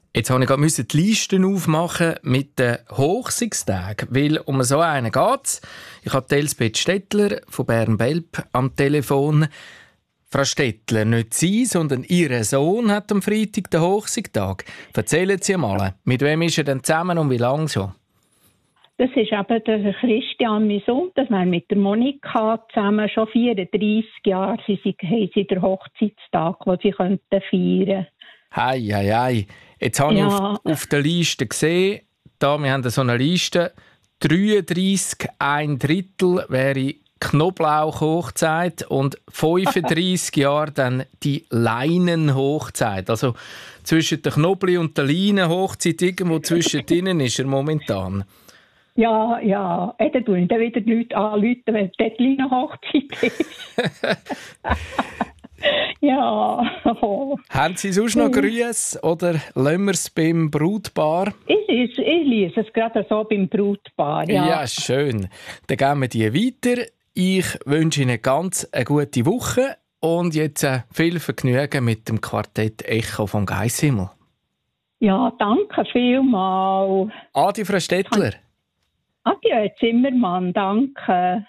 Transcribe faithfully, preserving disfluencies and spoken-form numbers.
Jetzt musste ich gerade die Listen aufmachen mit den Hochsichtstagen, weil um so einen geht es. Ich habe Elsbeth Stettler von Bern-Belp am Telefon. Frau Stettler, nicht Sie, sondern Ihr Sohn hat am Freitag den Hochsichttag. Erzählen Sie mal, mit wem ist er denn zusammen und wie lange schon? Das ist eben der Christian, mein Sohn, das wir mit der Monika zusammen schon vierunddreissig Jahre sie, sie, haben sie den Hochzeitstag, den sie könnten feiern. Hei, hei, hei. Jetzt habe Ja. ich auf, auf der Liste gesehen, da, wir haben so eine Liste, dreiunddreissig, ein Drittel wäre Knoblauch-Hochzeit und fünfunddreissig Jahre dann die Leinen-Hochzeit. Also zwischen der Knobli- und der Leinen-Hochzeit, irgendwo zwischen denen ist er momentan. Ja, ja, äh, dann tun dann wieder die Leute anrufen, wenn die kleine Hochzeit ist. Ja. Haben Sie sonst noch Grüße oder lassen wir es beim Brautpaar? Ich, ich, ich lese es gerade so beim Brautpaar. Ja, Ja, schön. Dann gehen wir die weiter. Ich wünsche Ihnen ganz eine gute Woche und jetzt äh, viel Vergnügen mit dem Quartett Echo vom Geisshimmel. Ja, danke vielmals. Adi, Frau Stettler. Adieu, Zimmermann, danke.